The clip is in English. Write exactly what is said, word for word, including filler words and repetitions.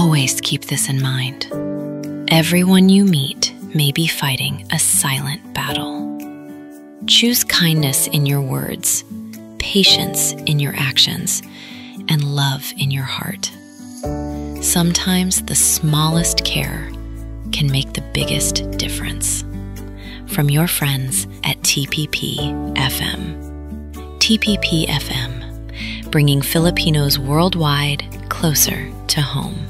Always keep this in mind. Everyone you meet may be fighting a silent battle. Choose kindness in your words, patience in your actions, and love in your heart. Sometimes the smallest care can make the biggest difference. From your friends at T P P F M. T P P F M, bringing Filipinos worldwide closer to home.